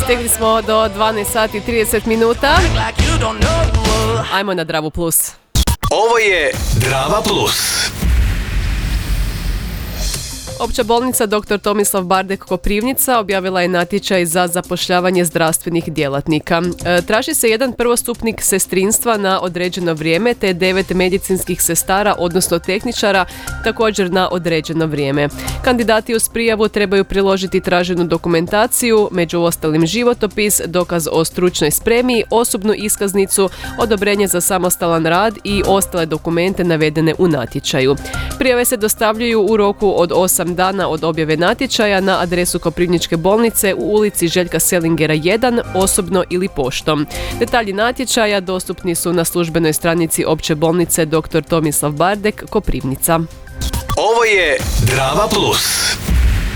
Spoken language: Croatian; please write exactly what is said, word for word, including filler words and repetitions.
Stigli smo do dvanaest sati i trideset minuta. Ajmo na Dravu Plus. Ovo je Drava Plus. Opća bolnica doktor Tomislav Bardek Koprivnica objavila je natječaj za zapošljavanje zdravstvenih djelatnika. E, traži se jedan prvostupnik sestrinstva na određeno vrijeme te devet medicinskih sestara, odnosno tehničara, također na određeno vrijeme. Kandidati uz prijavu trebaju priložiti traženu dokumentaciju, među ostalim životopis, dokaz o stručnoj spremi, osobnu iskaznicu, odobrenje za samostalan rad i ostale dokumente navedene u natječaju. Prijave se dostavljaju u roku od osam dana od objave natječaja na adresu Koprivničke bolnice u ulici Željka Selingera jedan, osobno ili poštom. Detalji natječaja dostupni su na službenoj stranici Opće bolnice doktor Tomislav Bardek Koprivnica. Ovo je Drava Plus.